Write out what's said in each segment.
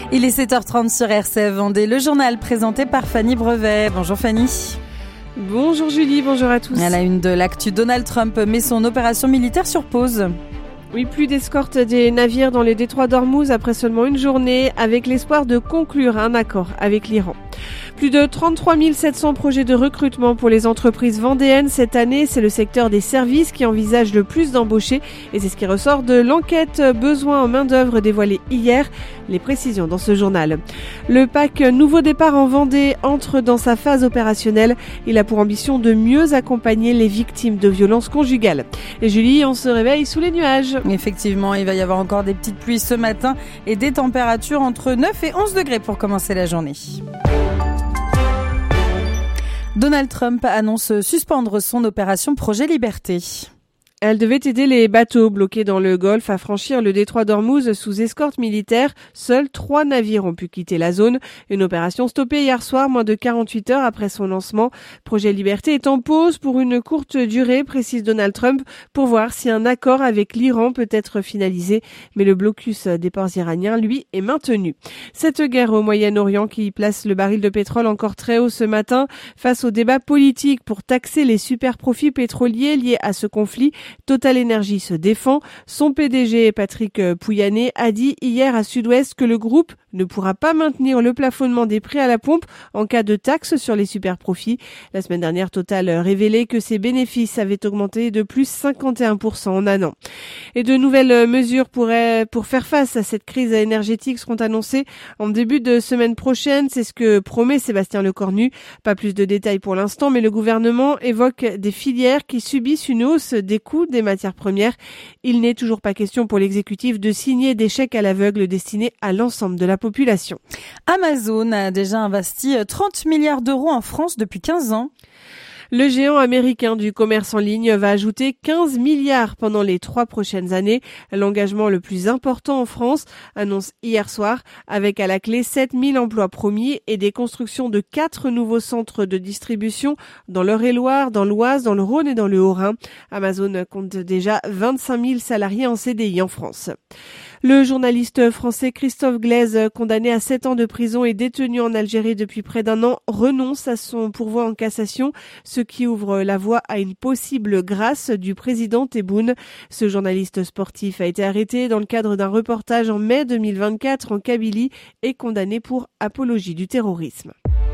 Il est 7h30 sur RCF Vendée, le journal présenté par Fanny Brevet. Bonjour Fanny. Bonjour Julie, bonjour à tous. À la une de l'actu, Donald Trump met son opération militaire sur pause. Oui, plus d'escorte des navires dans les détroits d'Ormuz après seulement une journée, avec l'espoir de conclure un accord avec l'Iran. Plus de 33 700 projets de recrutement pour les entreprises vendéennes cette année. C'est le secteur des services qui envisage le plus d'embaucher et c'est ce qui ressort de l'enquête besoin en main-d'œuvre dévoilée hier. Les précisions dans ce journal. Le PAC Nouveau Départ en Vendée entre dans sa phase opérationnelle. Il a pour ambition de mieux accompagner les victimes de violences conjugales. Et Julie, on se réveille sous les nuages. Effectivement, il va y avoir encore des petites pluies ce matin et des températures entre 9 et 11 degrés pour commencer la journée. Donald Trump annonce suspendre son opération Projet Liberté. Elle devait aider les bateaux bloqués dans le Golfe à franchir le détroit d'Ormuz sous escorte militaire. Seuls 3 navires ont pu quitter la zone. Une opération stoppée hier soir, moins de 48 heures après son lancement. Projet Liberté est en pause pour une courte durée, précise Donald Trump, pour voir si un accord avec l'Iran peut être finalisé. Mais le blocus des ports iraniens, lui, est maintenu. Cette guerre au Moyen-Orient qui place le baril de pétrole encore très haut ce matin face au débat politique pour taxer les super profits pétroliers liés à ce conflit. Total Energy se défend. Son PDG, Patrick Pouyanné, a dit hier à Sud-Ouest que le groupe ne pourra pas maintenir le plafonnement des prix à la pompe en cas de taxe sur les super-profits. La semaine dernière, Total révélait que ses bénéfices avaient augmenté de plus 51% en un an. Et de nouvelles mesures pour faire face à cette crise énergétique seront annoncées en début de semaine prochaine. C'est ce que promet Sébastien Lecornu. Pas plus de détails pour l'instant, mais le gouvernement évoque des filières qui subissent une hausse des coûts des matières premières. Il n'est toujours pas question pour l'exécutif de signer des chèques à l'aveugle destinés à l'ensemble de la population. Amazon a déjà investi 30 milliards d'euros en France depuis 15 ans. Le géant américain du commerce en ligne va ajouter 15 milliards pendant les 3 prochaines années. L'engagement le plus important en France, annonce hier soir, avec à la clé 7000 emplois promis et des constructions de 4 nouveaux centres de distribution dans l'Eure-et-Loir, dans l'Oise, dans le Rhône et dans le Haut-Rhin. Amazon compte déjà 25 000 salariés en CDI en France. Le journaliste français Christophe Glaise, condamné à 7 ans de prison et détenu en Algérie depuis près d'un an, renonce à son pourvoi en cassation, ce qui ouvre la voie à une possible grâce du président Tebboune. Ce journaliste sportif a été arrêté dans le cadre d'un reportage en mai 2024 en Kabylie et condamné pour apologie du terrorisme.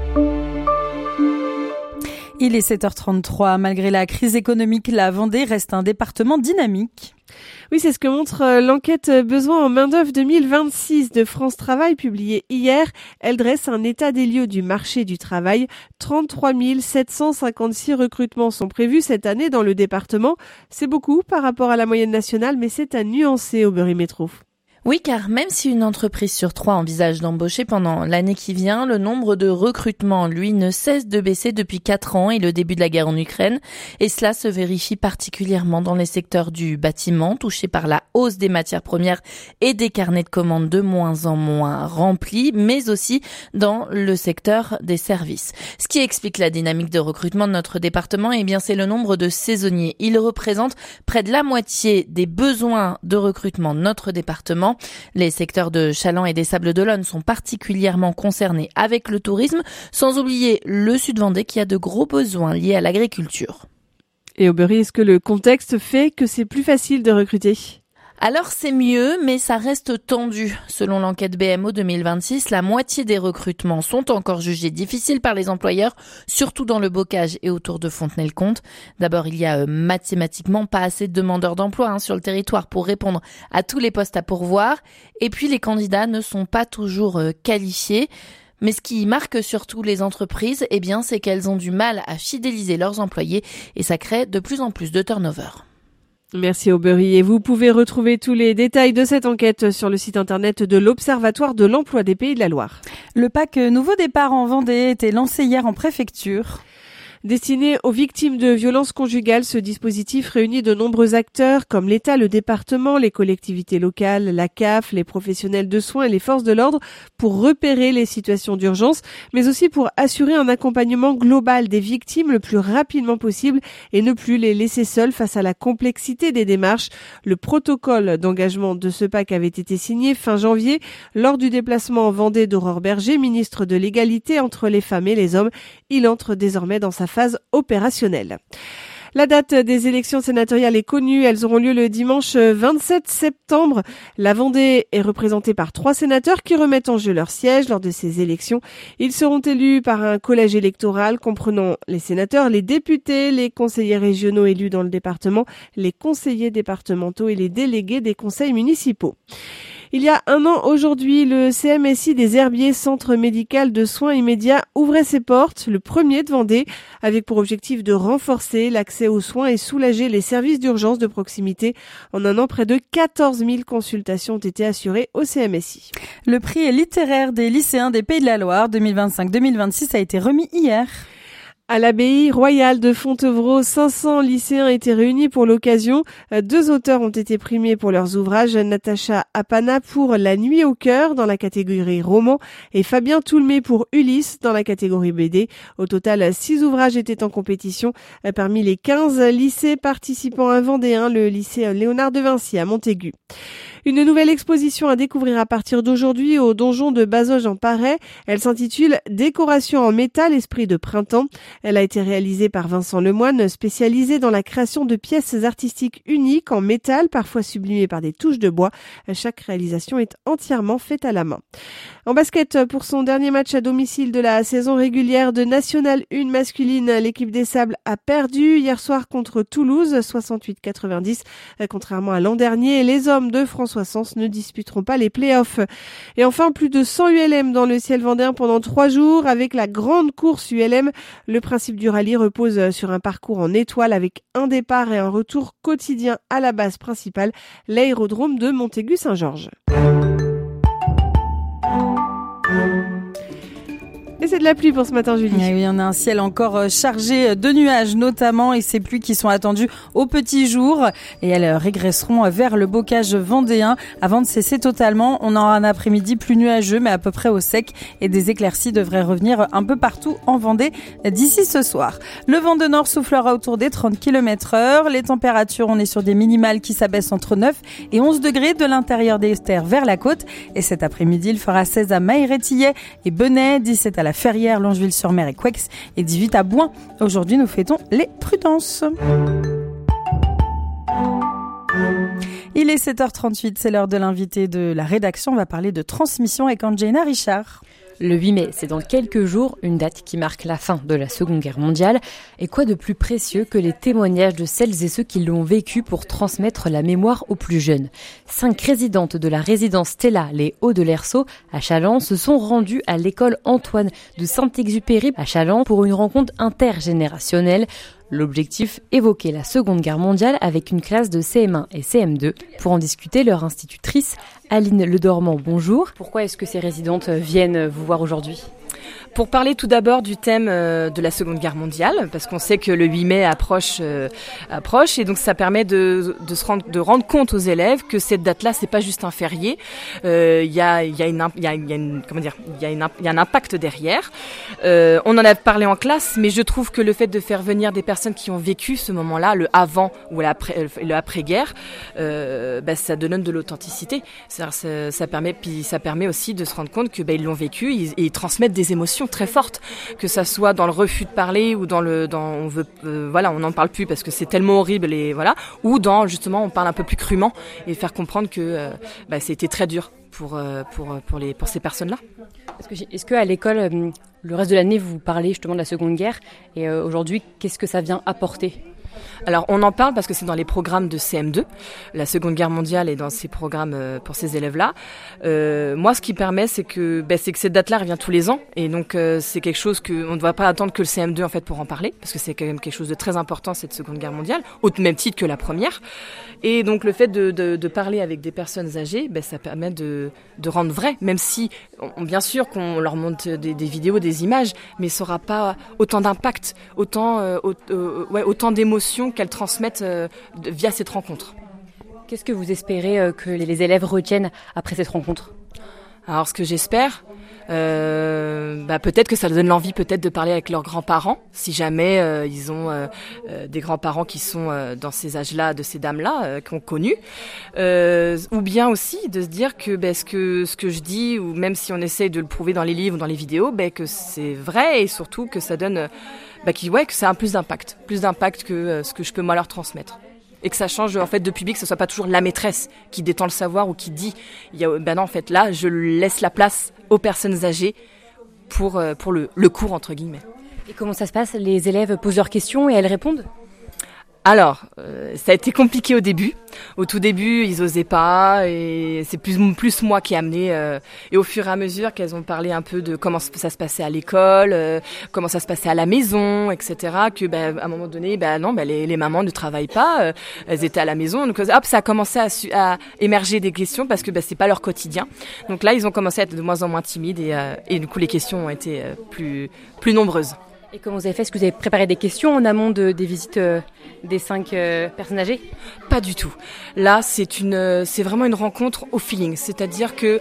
Il est 7h33. Malgré la crise économique, la Vendée reste un département dynamique. Oui, c'est ce que montre l'enquête Besoin en main-d'œuvre 2026 de France Travail publiée hier. Elle dresse un état des lieux du marché du travail. 33 756 recrutements sont prévus cette année dans le département. C'est beaucoup par rapport à la moyenne nationale, mais c'est à nuancer au Bury Métro. Oui, car même si une entreprise sur 3 envisage d'embaucher pendant l'année qui vient, le nombre de recrutements, lui, ne cesse de baisser depuis 4 ans et le début de la guerre en Ukraine. Et cela se vérifie particulièrement dans les secteurs du bâtiment, touchés par la hausse des matières premières et des carnets de commandes de moins en moins remplis, mais aussi dans le secteur des services. Ce qui explique la dynamique de recrutement de notre département, eh bien, c'est le nombre de saisonniers. Il représente près de la moitié des besoins de recrutement de notre département. Les secteurs de Challans et des Sables-d'Olonne sont particulièrement concernés avec le tourisme, sans oublier le Sud-Vendée qui a de gros besoins liés à l'agriculture. Et au Bury, est-ce que le contexte fait que c'est plus facile de recruter ? Alors c'est mieux, mais ça reste tendu. Selon l'enquête BMO 2026, la moitié des recrutements sont encore jugés difficiles par les employeurs, surtout dans le bocage et autour de Fontenay-le-Comte. D'abord, il y a mathématiquement pas assez de demandeurs d'emploi sur le territoire pour répondre à tous les postes à pourvoir. Et puis les candidats ne sont pas toujours qualifiés. Mais ce qui marque surtout les entreprises, eh bien, c'est qu'elles ont du mal à fidéliser leurs employés et ça crée de plus en plus de turnover. Merci Aubery et vous pouvez retrouver tous les détails de cette enquête sur le site internet de l'Observatoire de l'emploi des Pays de la Loire. Le PAC Nouveau Départ en Vendée était lancé hier en préfecture. Destiné aux victimes de violences conjugales, ce dispositif réunit de nombreux acteurs comme l'État, le département, les collectivités locales, la CAF, les professionnels de soins et les forces de l'ordre pour repérer les situations d'urgence, mais aussi pour assurer un accompagnement global des victimes le plus rapidement possible et ne plus les laisser seules face à la complexité des démarches. Le protocole d'engagement de ce pacte avait été signé fin janvier lors du déplacement en Vendée d'Aurore Berger, ministre de l'égalité entre les femmes et les hommes. Il entre désormais dans sa phase opérationnelle. La date des élections sénatoriales est connue. Elles auront lieu le dimanche 27 septembre. La Vendée est représentée par 3 sénateurs qui remettent en jeu leur siège lors de ces élections. Ils seront élus par un collège électoral comprenant les sénateurs, les députés, les conseillers régionaux élus dans le département, les conseillers départementaux et les délégués des conseils municipaux. Il y a un an aujourd'hui, le CMSI des Herbiers, Centre médical de soins immédiats, ouvrait ses portes, le premier de Vendée, avec pour objectif de renforcer l'accès aux soins et soulager les services d'urgence de proximité. En un an, près de 14 000 consultations ont été assurées au CMSI. Le prix littéraire des lycéens des Pays de la Loire 2025-2026 a été remis hier. À l'abbaye royale de Fontevraud, 500 lycéens étaient réunis pour l'occasion. 2 auteurs ont été primés pour leurs ouvrages, Natacha Apana pour La Nuit au cœur dans la catégorie roman et Fabien Toulmé pour Ulysse dans la catégorie BD. Au total, 6 ouvrages étaient en compétition. Parmi les 15 lycées participants à Vendéen, le lycée Léonard de Vinci à Montaigu. Une nouvelle exposition à découvrir à partir d'aujourd'hui au donjon de Bazoges en Paray. Elle s'intitule Décoration en métal, esprit de printemps. Elle a été réalisée par Vincent Lemoine, spécialisé dans la création de pièces artistiques uniques en métal, parfois sublimées par des touches de bois. Chaque réalisation est entièrement faite à la main. En basket, pour son dernier match à domicile de la saison régulière de National 1 masculine, l'équipe des Sables a perdu hier soir contre Toulouse, 68-90. Contrairement à l'an dernier, les hommes de François Sens ne disputeront pas les playoffs. Et enfin, plus de 100 ULM dans le ciel vendéen pendant 3 jours avec la grande course ULM. Le principe du rallye repose sur un parcours en étoile avec un départ et un retour quotidien à la base principale, l'aérodrome de Montaigu-Saint-Georges. Et c'est de la pluie pour ce matin, Julie. Et oui, on a un ciel encore chargé de nuages notamment et ces pluies qui sont attendues au petit jour et elles régresseront vers le bocage vendéen avant de cesser totalement. On aura un après-midi plus nuageux mais à peu près au sec et des éclaircies devraient revenir un peu partout en Vendée d'ici ce soir. Le vent de nord soufflera autour des 30 km/h. Les températures, on est sur des minimales qui s'abaissent entre 9 et 11 degrés de l'intérieur des terres vers la côte. Et cet après-midi, il fera 16 à Mailleretillet et Benay, 17 à la Ferrière, Longeville-sur-Mer et Couex et 18 à Bouin. Aujourd'hui, nous fêtons les Prudences. Il est 7h38, c'est l'heure de l'invité de la rédaction. On va parler de transmission avec Angelina Richard. Le 8 mai, c'est dans quelques jours, une date qui marque la fin de la Seconde Guerre mondiale. Et quoi de plus précieux que les témoignages de celles et ceux qui l'ont vécu pour transmettre la mémoire aux plus jeunes. 5 résidentes de la résidence Stella, les Hauts de l'Erceau, à Challans, se sont rendues à l'école Antoine de Saint-Exupéry à Challans pour une rencontre intergénérationnelle. L'objectif, évoquer la Seconde Guerre mondiale avec une classe de CM1 et CM2. Pour en discuter, leur institutrice, Aline Ledormand, bonjour. Pourquoi est-ce que ces résidentes viennent vous voir aujourd'hui ? Pour parler tout d'abord du thème de la Seconde Guerre mondiale, parce qu'on sait que le 8 mai approche et donc ça permet de rendre compte aux élèves que cette date-là, c'est pas juste un férié. Il y a un impact derrière. On en a parlé en classe, mais je trouve que le fait de faire venir des personnes qui ont vécu ce moment-là, le avant ou le après-guerre, ça donne de l'authenticité. Ça permet aussi de se rendre compte que ils l'ont vécu et ils transmettent des émotions très fortes, que ça soit dans le refus de parler ou on n'en parle plus parce que c'est tellement horrible ou dans justement on parle un peu plus crûment et faire comprendre que c'était très dur pour ces personnes-là. Est-ce que à l'école, le reste de l'année, vous parlez justement de la Seconde Guerre et aujourd'hui, qu'est-ce que ça vient apporter ? Alors on en parle parce que c'est dans les programmes de CM2. La Seconde Guerre mondiale est dans ces programmes pour ces élèves-là. Moi, ce qui permet, c'est que cette date-là revient tous les ans, et donc c'est quelque chose que on ne doit pas attendre que le CM2 en fait pour en parler, parce que c'est quand même quelque chose de très important, cette Seconde Guerre mondiale, au même titre que la première. Et donc le fait de parler avec des personnes âgées, ça permet de rendre vrai, même si bien sûr qu'on leur montre des vidéos, des images, mais ça n'aura pas autant d'impact, autant d'émotions qu'elles transmettent via cette rencontre. Qu'est-ce que vous espérez que les élèves retiennent après cette rencontre ? Alors ce que j'espère, peut-être que ça donne l'envie peut-être de parler avec leurs grands-parents, si jamais ils ont des grands-parents qui sont dans ces âges-là, de ces dames-là, qu'on connu, ou bien aussi de se dire que ce que je dis, ou même si on essaye de le prouver dans les livres ou dans les vidéos, que c'est vrai, et surtout que ça donne, que ça a plus d'impact que ce que je peux moi leur transmettre. Et que ça change en fait de public, que ce soit pas toujours la maîtresse qui détend le savoir ou qui dit. Non, en fait, là, je laisse la place aux personnes âgées pour le cours, entre guillemets. Et comment ça se passe ? Les élèves posent leurs questions et elles répondent ? Alors, ça a été compliqué au début. Au tout début, ils osaient pas, et c'est plus moi qui ai amené. Et au fur et à mesure qu'elles ont parlé un peu de comment ça se passait à l'école, comment ça se passait à la maison, etc. Que, à un moment donné, les mamans ne travaillent pas, elles étaient à la maison. Donc, ça a commencé à émerger des questions parce que c'est pas leur quotidien. Donc là, ils ont commencé à être de moins en moins timides et du coup, les questions ont été plus nombreuses. Et comment vous avez fait ? Est-ce que vous avez préparé des questions en amont des visites des 5 personnes âgées ? Pas du tout. Là, c'est vraiment une rencontre au feeling. C'est-à-dire que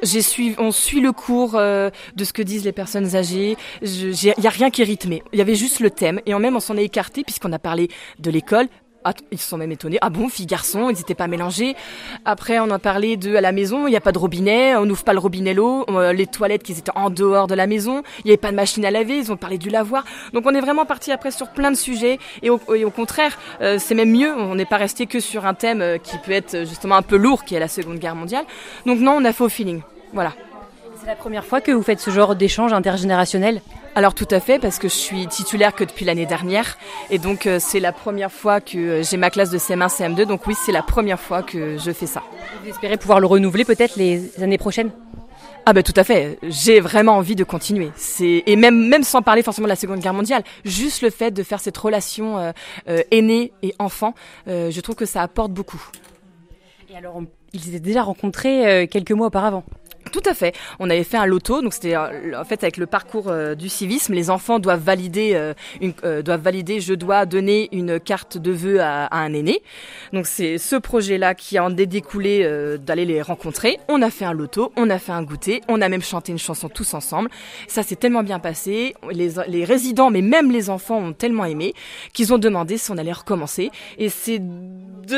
on suit le cours de ce que disent les personnes âgées. Il y a rien qui est rythmé. Il y avait juste le thème. Et on s'en est écarté puisqu'on a parlé de l'école. Ils se sont même étonnés. Ah bon, filles, garçons, ils n'étaient pas mélangés. Après, on a parlé à la maison, il n'y a pas de robinet, on n'ouvre pas le robinet l'eau, les toilettes qui étaient en dehors de la maison, il n'y avait pas de machine à laver, ils ont parlé du lavoir. Donc on est vraiment parti après sur plein de sujets, et au contraire, c'est même mieux, on n'est pas resté que sur un thème qui peut être justement un peu lourd, qui est la Seconde Guerre mondiale. Donc non, on a fait au feeling. Voilà. C'est la première fois que vous faites ce genre d'échange intergénérationnel ? Alors tout à fait, parce que je suis titulaire que depuis l'année dernière, et donc c'est la première fois que j'ai ma classe de CM1, CM2, donc oui, c'est la première fois que je fais ça. Vous espérez pouvoir le renouveler peut-être les années prochaines ? Tout à fait, j'ai vraiment envie de continuer. Et même sans parler forcément de la Seconde Guerre mondiale, juste le fait de faire cette relation aîné et enfant, je trouve que ça apporte beaucoup. Et alors, ils étaient déjà rencontrés quelques mois auparavant ? Tout à fait. On avait fait un loto, donc c'était en fait avec le parcours du civisme, les enfants doivent valider, je dois donner une carte de vœux à un aîné. Donc c'est ce projet-là qui a en découlé d'aller les rencontrer. On a fait un loto, on a fait un goûter, on a même chanté une chanson tous ensemble. Ça s'est tellement bien passé. Les résidents, mais même les enfants ont tellement aimé qu'ils ont demandé si on allait recommencer. Et c'est de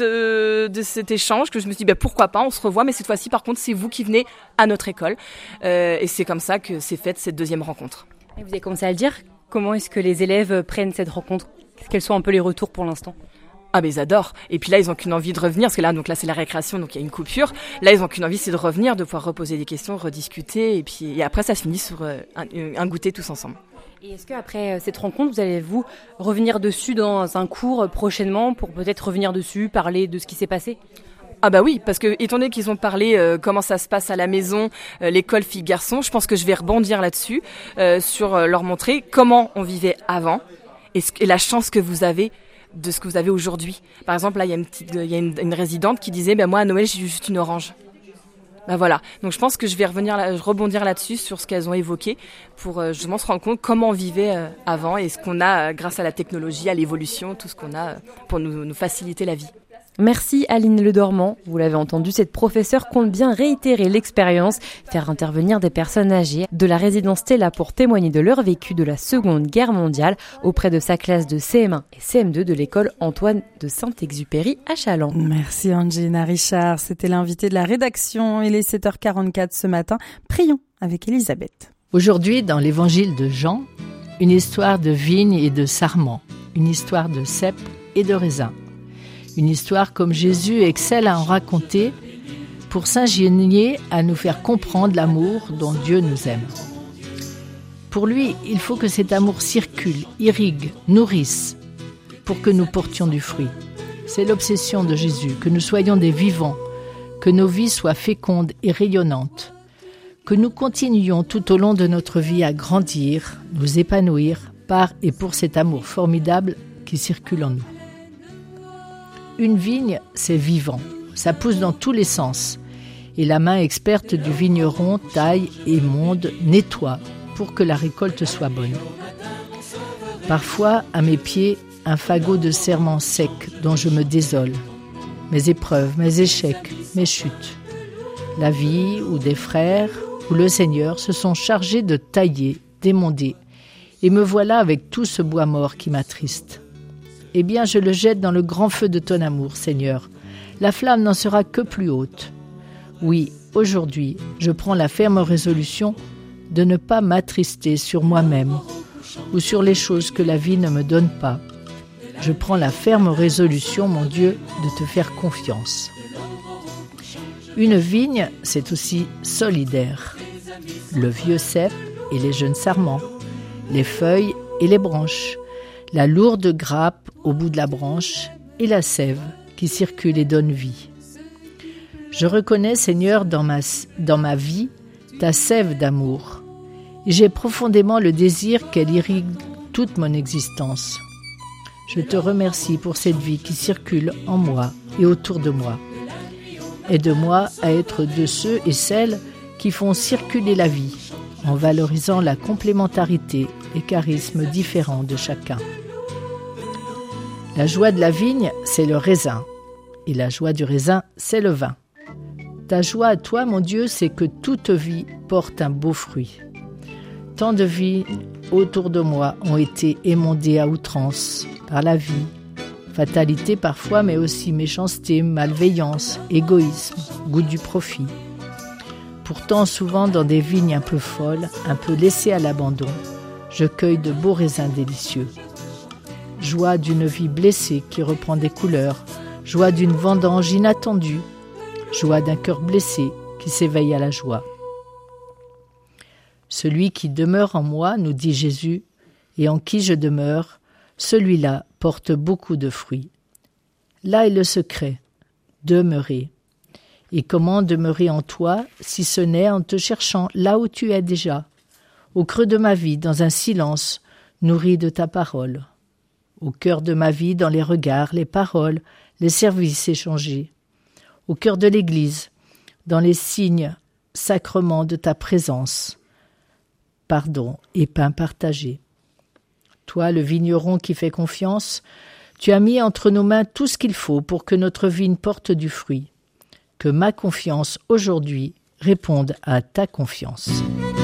cet échange que je me suis dit pourquoi pas, on se revoit, mais cette fois-ci par contre c'est vous qui venez à notre école, et c'est comme ça que s'est faite cette deuxième rencontre. Et vous avez commencé à le dire, comment est-ce que les élèves prennent cette rencontre ? Quels sont un peu les retours pour l'instant ? Ils adorent. Et puis là, ils ont qu'une envie de revenir, parce que là c'est la récréation, donc il y a une coupure. Là, ils ont qu'une envie, c'est de revenir, de pouvoir reposer des questions, rediscuter, et après, ça se finit sur un goûter tous ensemble. Et est-ce qu'après cette rencontre, vous allez revenir dessus dans un cours prochainement, pour peut-être revenir dessus, parler de ce qui s'est passé ? Oui, parce que étant donné qu'ils ont parlé comment ça se passe à la maison, l'école filles-garçons, je pense que je vais rebondir là-dessus, sur leur montrer comment on vivait avant et la chance que vous avez de ce que vous avez aujourd'hui. Par exemple, là, il y a une résidente qui disait moi à Noël, j'ai eu juste une orange. Voilà. Donc je pense que je vais rebondir là-dessus sur ce qu'elles ont évoqué pour justement se rendre compte comment on vivait avant et ce qu'on a grâce à la technologie, à l'évolution, tout ce qu'on a pour nous faciliter la vie. Merci Aline Ledormand. Vous l'avez entendu, cette professeure compte bien réitérer l'expérience, faire intervenir des personnes âgées de la résidence Stella pour témoigner de leur vécu de la Seconde Guerre mondiale auprès de sa classe de CM1 et CM2 de l'école Antoine de Saint-Exupéry à Challans. Merci Angelina Richard, c'était l'invité de la rédaction. Il est 7h44 ce matin. Prions avec Elisabeth. Aujourd'hui, dans l'évangile de Jean, une histoire de vigne et de sarment, une histoire de cèpe et de raisin. Une histoire comme Jésus excelle à en raconter pour s'ingénier à nous faire comprendre l'amour dont Dieu nous aime. Pour lui, il faut que cet amour circule, irrigue, nourrisse. pour que nous portions du fruit. C'est l'obsession de Jésus, que nous soyons des vivants, que nos vies soient fécondes et rayonnantes, que nous continuions tout au long de notre vie à grandir, nous épanouir par et pour cet amour formidable qui circule en nous. Une vigne, c'est vivant, ça pousse dans tous les sens, et la main experte du vigneron taille, émonde, nettoie pour que la récolte soit bonne. Parfois, à mes pieds, un fagot de serments secs dont je me désole. Mes épreuves, mes échecs, mes chutes. La vie ou des frères ou le Seigneur se sont chargés de tailler, d'émonder, et me voilà avec tout ce bois mort qui m'attriste. Eh bien, je le jette dans le grand feu de ton amour, Seigneur. La flamme n'en sera que plus haute. Oui, aujourd'hui, je prends la ferme résolution de ne pas m'attrister sur moi-même ou sur les choses que la vie ne me donne pas. Je prends la ferme résolution, mon Dieu, de te faire confiance. Une vigne, c'est aussi solidaire. Le vieux cep et les jeunes sarments, les feuilles et les branches, la lourde grappe au bout de la branche et la sève qui circule et donne vie. Je reconnais, Seigneur, dans ma vie, ta sève d'amour. Et j'ai profondément le désir qu'elle irrigue toute mon existence. Je te remercie pour cette vie qui circule en moi et autour de moi. Aide-moi à être de ceux et celles qui font circuler la vie, en valorisant la complémentarité et charismes différents de chacun. La joie de la vigne, c'est le raisin, et la joie du raisin, c'est le vin. Ta joie à toi, mon Dieu, c'est que toute vie porte un beau fruit. Tant de vies autour de moi ont été émondées à outrance par la vie, fatalité parfois, mais aussi méchanceté, malveillance, égoïsme, goût du profit. Pourtant, souvent dans des vignes un peu folles, un peu laissées à l'abandon, je cueille de beaux raisins délicieux. Joie d'une vie blessée qui reprend des couleurs, joie d'une vendange inattendue, joie d'un cœur blessé qui s'éveille à la joie. Celui qui demeure en moi, nous dit Jésus, et en qui je demeure, celui-là porte beaucoup de fruits. Là est le secret, demeurer. Et comment demeurer en toi, si ce n'est en te cherchant là où tu es déjà, au creux de ma vie, dans un silence nourri de ta parole, au cœur de ma vie, dans les regards, les paroles, les services échangés, au cœur de l'Église, dans les signes, sacrements de ta présence, pardon et pain partagé. Toi, le vigneron qui fait confiance, tu as mis entre nos mains tout ce qu'il faut pour que notre vigne porte du fruit. Que ma confiance aujourd'hui réponde à ta confiance.